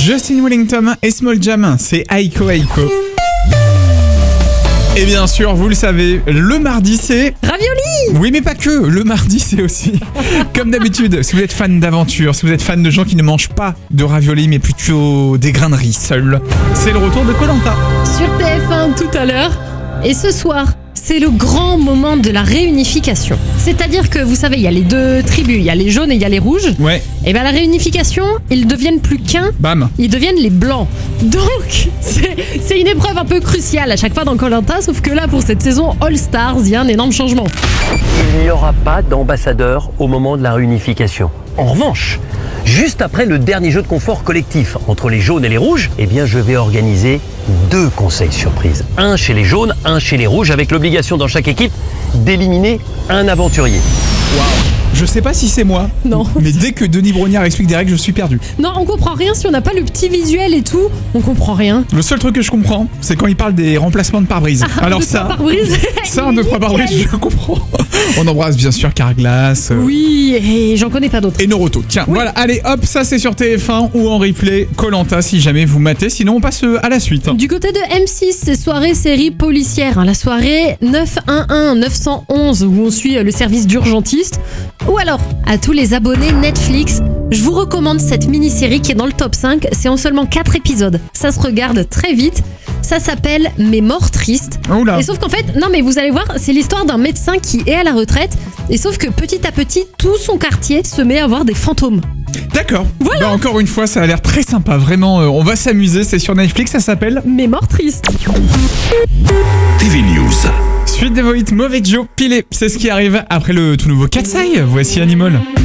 Justin Wellington et Small Jam, c'est Aiko Aiko. Et bien sûr, vous le savez, le mardi c'est... Ravioli! Oui, mais pas que, le mardi c'est aussi... Comme d'habitude, si vous êtes fan d'aventure, si vous êtes fan de gens qui ne mangent pas de ravioli, mais plutôt des grains de riz seuls, c'est le retour de Koh-Lanta. Sur TF1 tout à l'heure. Et ce soir, c'est le grand moment de la réunification. C'est-à-dire que, vous savez, il y a les deux tribus, il y a les jaunes et il y a les rouges. Ouais. Et bien la réunification, ils deviennent plus qu'un, Bam. ils deviennent les blancs. Donc, c'est une épreuve un peu cruciale à chaque fois dans Koh-Lanta, sauf que là, pour cette saison All Stars, il y a un énorme changement. Il n'y aura pas d'ambassadeur au moment de la réunification. En revanche, juste après le dernier jeu de confort collectif entre les jaunes et les rouges, eh bien je vais organiser 2 conseils surprises. Un chez les jaunes, un chez les rouges, avec l'obligation dans chaque équipe d'éliminer un aventurier. Je sais pas si c'est moi, Non. mais dès que Denis Brognard explique des règles, je suis perdu. Non, on comprend rien si on n'a pas le petit visuel et tout, on comprend rien. Le seul truc que je comprends, c'est quand il parle des remplacements de pare-brise. Alors ça, un, deux, trois pare-brise, je comprends. On embrasse bien sûr Carglass. Oui, et j'en connais pas d'autres. Et Noroto. Tiens, voilà, allez hop, ça c'est sur TF1 ou en replay, Koh-Lanta si jamais vous matez, sinon on passe à la suite. Du côté de M6, c'est soirée série policière, la soirée 911-911 où on suit le service d'urgentiste. Ou alors, à tous les abonnés Netflix, je vous recommande cette mini-série qui est dans le top 5, c'est en seulement 4 épisodes. Ça se regarde très vite. Ça s'appelle Mes morts tristes. Oula. Et sauf qu'en fait, non mais vous allez voir, c'est l'histoire d'un médecin qui est à la retraite. Et sauf que petit à petit, tout son quartier se met à voir des fantômes. D'accord. Voilà. Bah, encore une fois, ça a l'air très sympa. Vraiment, on va s'amuser. C'est sur Netflix, ça s'appelle Mes morts tristes. TV News. Suite des Voites, Mauvais Joe, pilé. C'est ce qui arrive après le tout nouveau Cat's Eye. Voici Animal.